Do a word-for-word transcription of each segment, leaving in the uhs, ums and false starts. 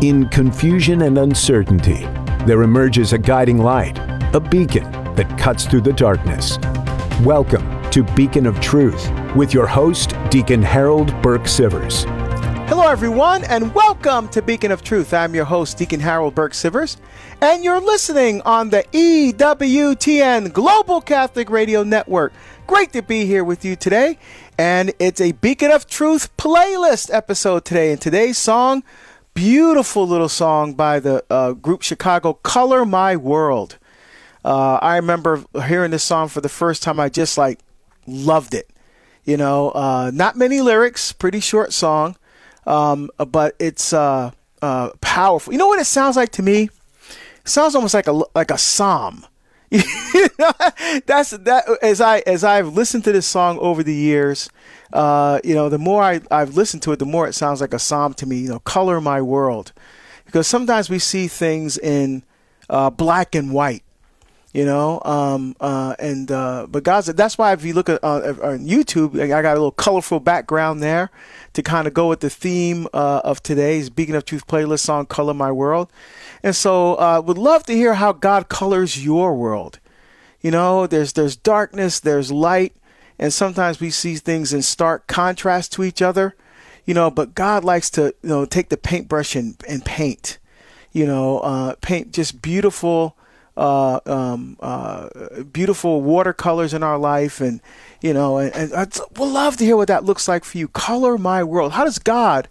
In confusion and uncertainty, there emerges a guiding light, a beacon that cuts through the darkness. Welcome to Beacon of Truth with your host, Deacon Harold Burke Sivers. Hello, everyone, and welcome to Beacon of Truth. I'm your host, Deacon Harold Burke Sivers, and you're listening on the E W T N Global Catholic Radio Network. Great to be here with you today, and it's a Beacon of Truth playlist episode today. And today's song, beautiful little song by the uh, group Chicago, Color My World. Uh, I remember hearing this song for the first time. I just like loved it. You know, uh, not many lyrics, pretty short song. Um, but it's uh, uh, powerful. You know what it sounds like to me? It sounds almost like a like a psalm. You know, that's that. As I as I've listened to this song over the years, uh, you know, the more I, I've listened to it, the more it sounds like a psalm to me. You know, color my world, because sometimes we see things in uh, black and white. You know, um, uh, and uh, but God's, that's why if you look at uh, on YouTube, I got a little colorful background there to kind of go with the theme uh, of today's Beacon of Truth playlist song, Color My World. And so uh, would love to hear how God colors your world. You know, there's there's darkness, there's light, and sometimes we see things in stark contrast to each other. You know, but God likes to, you know, take the paintbrush and, and paint, you know, uh, paint just beautiful Uh, um, uh, beautiful watercolors in our life, and you know, and, and I'd, we'll love to hear what that looks like for you. Color my world. How does God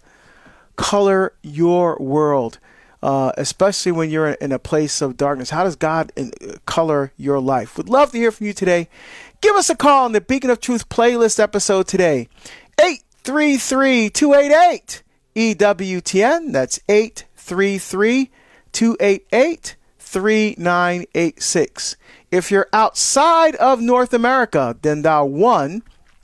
color your world, uh, especially when you're in, in a place of darkness? How does God in, uh, color your life? Would love to hear from you today. Give us a call on the Beacon of Truth playlist episode today. eight three three, two eight eight, E W T N. That's eight three three, two eight eight, three nine eight six. If you're outside of North America, then dial one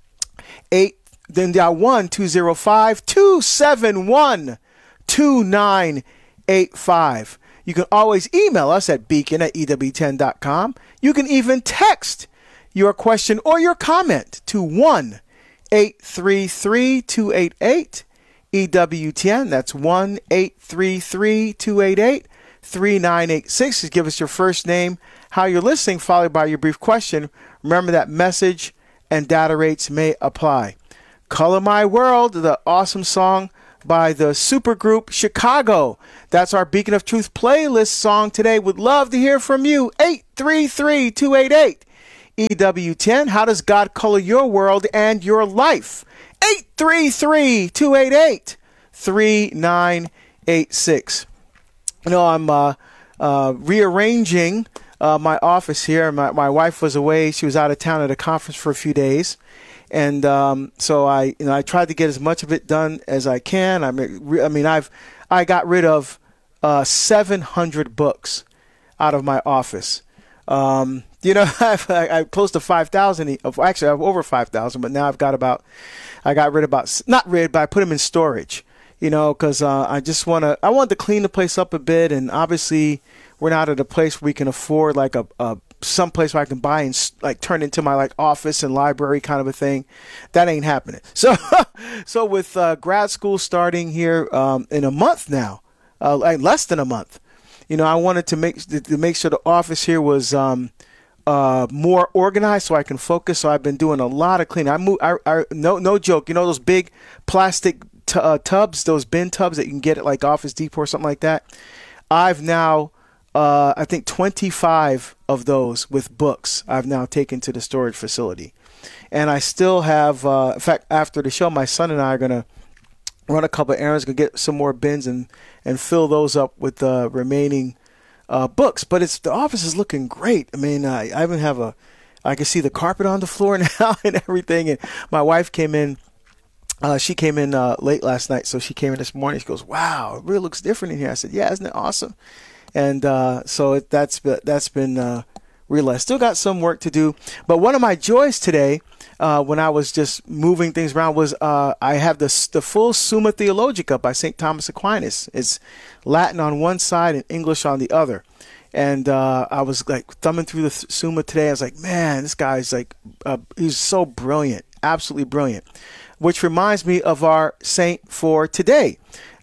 eight then dial one two zero five, two seven one, two nine eight five. You can always email us at beacon at E W T N dot com. You can even text your question or your comment to one eight three three, two eight eight, E W T N. That's one eight three three, two eight eight, three nine eight six. Just give us your first name, how you're listening, followed by your brief question. Remember that message and data rates may apply. Color My World, the awesome song by the supergroup Chicago. That's our Beacon of Truth playlist song today. Would love to hear from you. eight three three, two eight eight, E W T N. How does God color your world and your life? eight three three, two eight eight, three nine eight six. You know, I'm uh, uh, rearranging uh, my office here. My, my wife was away. She was out of town at a conference for a few days. And um, so I, you know, I tried to get as much of it done as I can. I mean, I mean I've I got rid of uh, seven hundred books out of my office. Um, you know, I've, I, I'm close to five thousand. Actually, I have over five thousand. But now I've got about, I got rid of about, not rid, but I put them in storage. You know, because uh, I just want to, I want to clean the place up a bit. And obviously, we're not at a place where we can afford like a, a some place where I can buy and like turn into my like office and library kind of a thing. That ain't happening. So, so with uh, grad school starting here um, in a month now, uh, like less than a month, you know, I wanted to make to make sure the office here was um, uh, more organized so I can focus. So I've been doing a lot of cleaning. I move, I, I no no joke. You know those big plastic T- uh, tubs, those bin tubs that you can get at like Office Depot or something like that. I've now, uh, I think twenty-five of those with books I've now taken to the storage facility. And I still have, uh, in fact, after the show, my son and I are going to run a couple of errands, go get some more bins and, and fill those up with the remaining uh, books. But it's the office is looking great. I mean, I, I even have a, I can see the carpet on the floor now and everything. And my wife came in. Uh, she came in uh, late last night, so she came in this morning. She goes, "Wow, it really looks different in here." I said, "Yeah, isn't it awesome?" And uh, so it, that's that's been uh, realized. Still got some work to do, but one of my joys today, uh, when I was just moving things around, was uh, I have the the full Summa Theologica by Saint Thomas Aquinas. It's Latin on one side and English on the other. And uh, I was like thumbing through the Summa today. I was like, man, this guy's like, uh, he's so brilliant, absolutely brilliant. Which reminds me of our saint for today.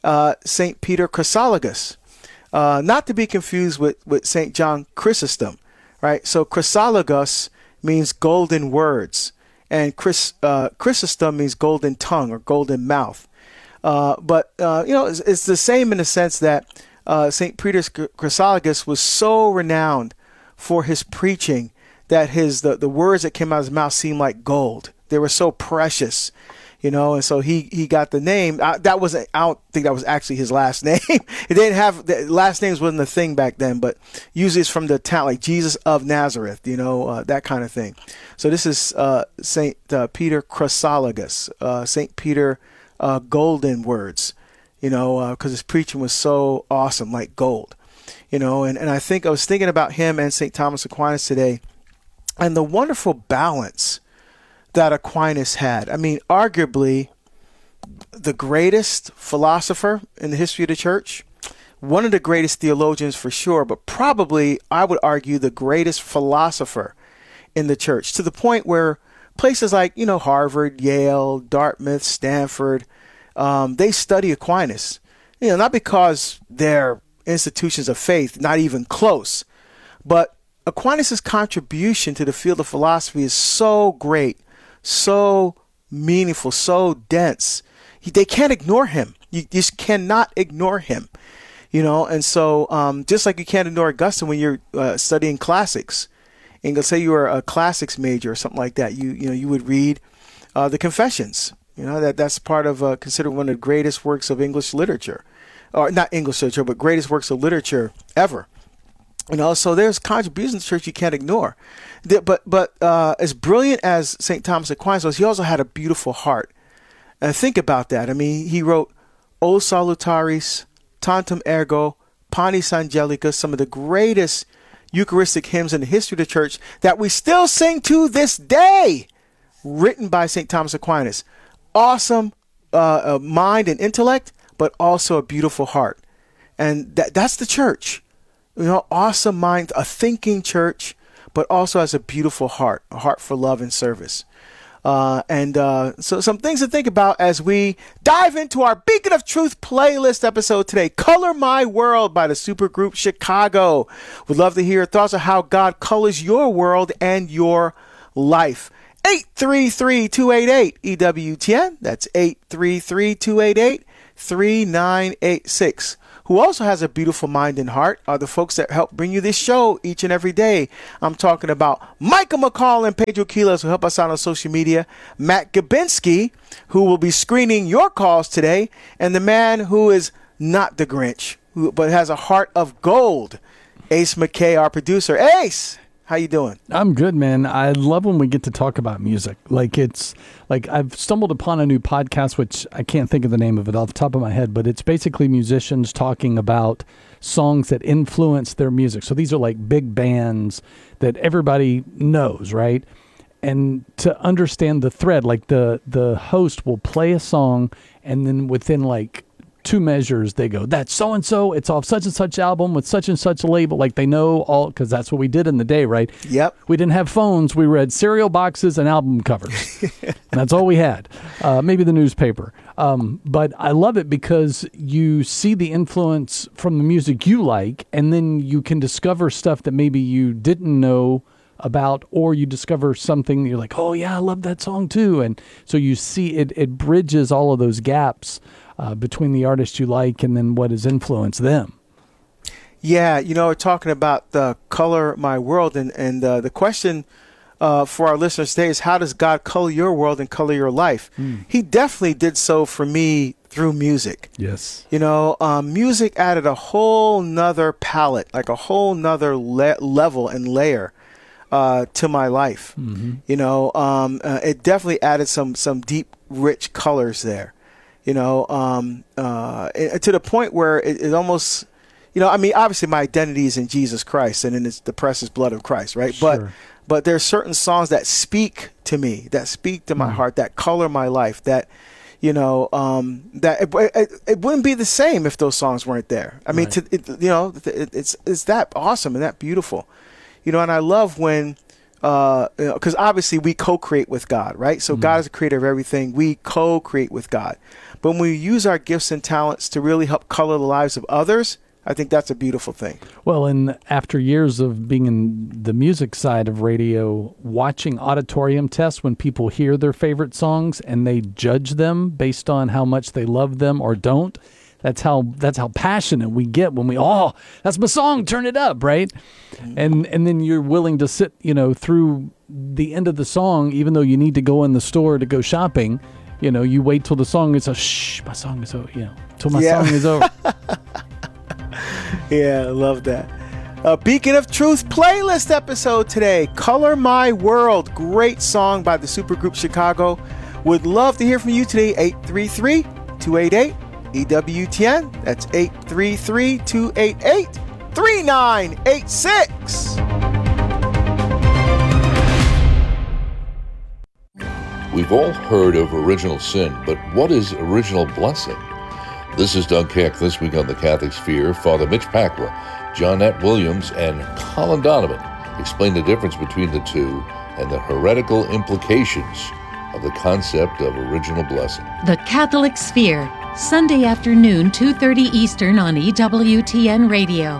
uh, Saint Peter Chrysologus, uh, not to be confused with, with Saint John Chrysostom, right? So Chrysologus means golden words, and Chris, uh, Chrysostom means golden tongue or golden mouth. Uh, but, uh, you know, it's, it's the same in the sense that uh, Saint Peter Chrysologus was so renowned for his preaching that his the, the words that came out of his mouth seemed like gold. They were so precious, you know, and so he, he got the name. I, that wasn't, I don't think that was actually his last name. It didn't have, the last names wasn't a thing back then, but usually it's from the town, like Jesus of Nazareth, you know, uh, that kind of thing. So this is uh, Saint uh, Peter Chrysologus, uh, Saint Peter uh, Golden Words, you know, because uh, his preaching was so awesome, like gold, you know, and, and I think I was thinking about him and Saint Thomas Aquinas today and the wonderful balance that Aquinas had. I mean, arguably the greatest philosopher in the history of the church, one of the greatest theologians for sure, but probably, I would argue, the greatest philosopher in the church, to the point where places like, you know, Harvard, Yale, Dartmouth, Stanford, um, they study Aquinas, you know, not because they're institutions of faith, not even close, but Aquinas' contribution to the field of philosophy is so great, so meaningful, so dense. They can't ignore him. You just cannot ignore him, you know. And so um, just like you can't ignore Augustine when you're uh, studying classics, and let's say you were a classics major or something like that, you you know you would read uh, the Confessions. You know that that's part of uh, considered one of the greatest works of English literature, or not English literature, but greatest works of literature ever. You know, so there's contributions to the church you can't ignore. But but uh, as brilliant as Saint Thomas Aquinas was, he also had a beautiful heart. And think about that. I mean, he wrote O Salutaris, Tantum Ergo, Panis Angelicus, some of the greatest Eucharistic hymns in the history of the church that we still sing to this day, written by Saint Thomas Aquinas. Awesome uh, uh, mind and intellect, but also a beautiful heart. And that that's the church. You know, awesome mind, a thinking church, but also has a beautiful heart, a heart for love and service. Uh, and uh, so some things to think about as we dive into our Beacon of Truth playlist episode today. Color My World by the supergroup Chicago. We'd love to hear your thoughts on how God colors your world and your life. eight three three, two eight eight, E W T N. That's eight three three, two eight eight, three nine eight six. Who also has a beautiful mind and heart are the folks that help bring you this show each and every day. I'm talking about Michael McCall and Pedro Quiles, who help us out on social media, Matt Gabinski, who will be screening your calls today, and the man who is not the Grinch, who, but has a heart of gold, Ace McKay, our producer. Ace, how you doing? I'm good, man. I love when we get to talk about music. Like it's like I've stumbled upon a new podcast, which I can't think of the name of it off the top of my head, but it's basically musicians talking about songs that influence their music. So these are like big bands that everybody knows, right? And to understand the thread, like the the host will play a song, and then within like two measures, they go, that's so-and-so, it's off such and such album with such and such a label. Like they know all, because that's what we did in the day, right? Yep. We didn't have phones. We read cereal boxes and album covers. And that's all we had. Uh, maybe the newspaper. Um, but I love it because you see the influence from the music you like, and then you can discover stuff that maybe you didn't know about, or you discover something you're like, oh yeah, I love that song too. And so you see it, it bridges all of those gaps Uh, between the artists you like and then what has influenced them. Yeah, you know, we're talking about the Color My World, and, and uh, the question uh, for our listeners today is, how does God color your world and color your life? Mm. He definitely did so for me through music. Yes. You know, um, music added a whole nother palette, like a whole nother le- level and layer uh, to my life. Mm-hmm. You know, um, uh, it definitely added some some deep, rich colors there. You know, um, uh, to the point where it, it almost, you know, I mean, obviously my identity is in Jesus Christ and in the precious blood of Christ, right? Sure. But but there are certain songs that speak to me, that speak to my mm. heart, that color my life, that, you know, um, that it, it, it wouldn't be the same if those songs weren't there. I mean, right. to, it, you know, it, it's it's that awesome and that beautiful, you know. And I love when uh, you know, because obviously we co-create with God, right? So mm-hmm. God is the creator of everything. We co-create with God. But when we use our gifts and talents to really help color the lives of others, I think that's a beautiful thing. Well, and after years of being in the music side of radio, watching auditorium tests when people hear their favorite songs and they judge them based on how much they love them or don't, that's how that's how passionate we get when we, oh, that's my song, turn it up, right? Mm-hmm. And and then you're willing to sit, you know, through the end of the song, even though you need to go in the store to go shopping, you know, you wait till the song is, a shh, my song is over, you know, till my yeah. song is over. Yeah, I love that. A Beacon of Truth playlist episode today. Color My World. Great song by the supergroup Chicago. Would love to hear from you today. eight three three, two eight eight, E W T N. That's eight three three, two eight eight, three nine eight six. We've all heard of original sin, but what is original blessing? This is Doug Keck. This week on the Catholic Sphere, Father Mitch Pacwa, Johnette Williams, and Colin Donovan explain the difference between the two and the heretical implications of the concept of original blessing. The Catholic Sphere, Sunday afternoon, two thirty Eastern on E W T N Radio.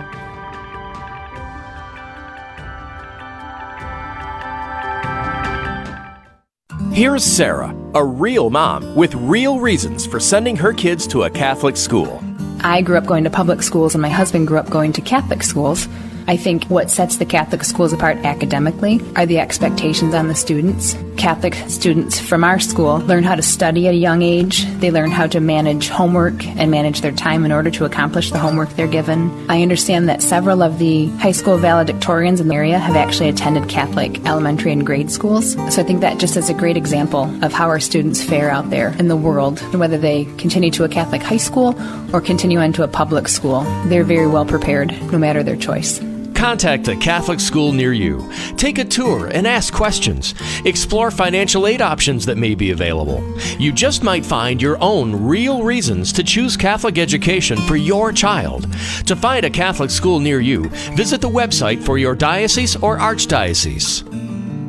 Here's Sarah, a real mom with real reasons for sending her kids to a Catholic school. I grew up going to public schools and my husband grew up going to Catholic schools. I think what sets the Catholic schools apart academically are the expectations on the students. Catholic students from our school learn how to study at a young age. They learn how to manage homework and manage their time in order to accomplish the homework they're given. I understand that several of the high school valedictorians in the area have actually attended Catholic elementary and grade schools. So I think that just is a great example of how our students fare out there in the world. Whether they continue to a Catholic high school or continue on to a public school, they're very well prepared no matter their choice. Contact a Catholic school near you. Take a tour and ask questions. Explore financial aid options that may be available. You just might find your own real reasons to choose Catholic education for your child. To find a Catholic school near you, visit the website for your diocese or archdiocese.